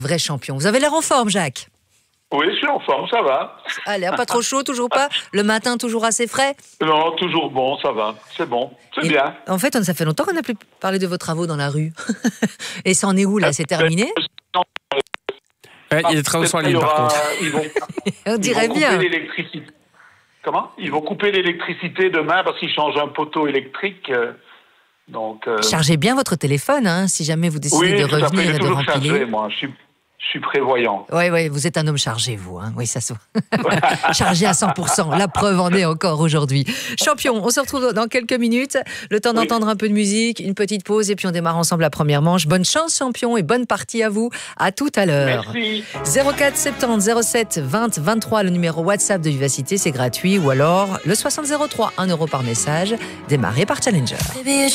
Vrai champion. Vous avez l'air en forme, Jacques? Oui, je suis en forme, ça va. Allez, pas trop chaud, toujours pas? Le matin, toujours assez frais? Non, toujours bon, ça va. C'est bon, c'est bien. En fait, ça fait longtemps qu'on n'a plus parlé de vos travaux dans la rue. Et ça en est où, là? C'est terminé? Il y a des travaux sur la ligne, par contre. On dirait bien. L'électricité. Comment? Ils vont couper l'électricité demain parce qu'ils changent un poteau électrique. Chargez bien votre téléphone, hein, si jamais vous décidez de revenir et de rempiler. Chargé, moi. Je suis prévoyant. Oui, vous êtes un homme chargé, vous. Hein. Oui, ça se voit. Chargé à 100%. La preuve en est encore aujourd'hui. Champion, on se retrouve dans quelques minutes. Le temps d'entendre un peu de musique, une petite pause et puis on démarre ensemble la première manche. Bonne chance, champion, et bonne partie à vous. À tout à l'heure. Merci. 04 70 07 20 23, le numéro WhatsApp de Vivacité, c'est gratuit. Ou alors le 60 03, 1 € par message. Démarré par Challenger.